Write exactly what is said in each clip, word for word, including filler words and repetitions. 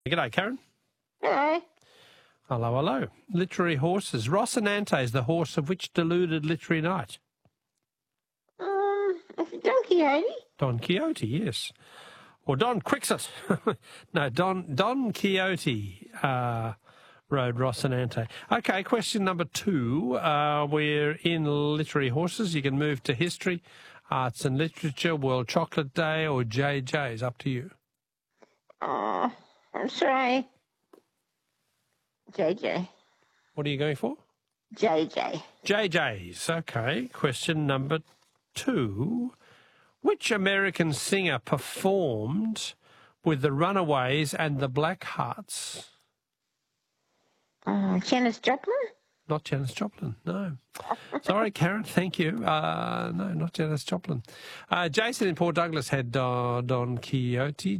G'day, Karen. Hello. Hello, hello. Literary horses. Rocinante is the horse of which deluded literary knight? Um, is it Don Quixote? Don Quixote, yes. Or Don Quixote. no, Don Don Quixote uh, rode Rocinante. Okay, question number two. Uh, we're in literary horses. You can move to history, arts and literature, World Chocolate Day, or J J's. Up to you. Oh, I'm sorry. J J. What are you going for? J J. J J's. Okay, question number two. Which American singer performed with the Runaways and the Blackhearts? Uh, Janis Joplin? Not Janis Joplin, no. Sorry, Karen, thank you. Uh, no, not Janis Joplin. Uh, Jason in Port Douglas had uh, Don Quixote.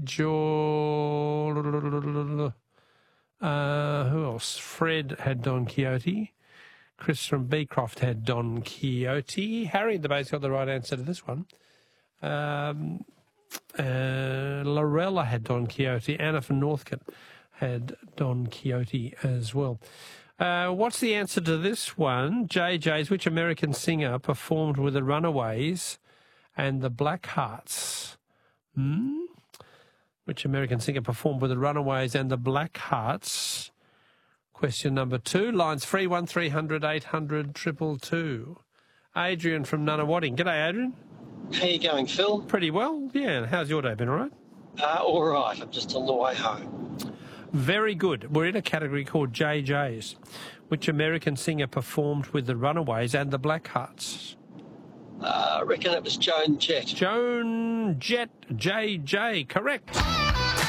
Jo... Uh, who else? Fred had Don Quixote. Chris from Beecroft had Don Quixote. Harry in the Bay's got the right answer to this one. Um, uh, Lorella had Don Quixote. Anna from Northcote had Don Quixote as well. Uh, what's the answer to this one? J J's, which American singer performed with the Runaways and the Blackhearts? Hmm? Which American singer performed with the Runaways and the Blackhearts? Question number two. Lines three one three hundred eight hundred triple two. Adrian from Nunawading. G'day, Adrian. How you going, Phil? Pretty well, yeah. How's your day been, all right? Uh, all right. I'm just on the way home. Very good. We're in a category called J J's. Which American singer performed with the Runaways and the Blackhearts? Uh, I reckon it was Joan Jett. Joan Jett, J J, correct.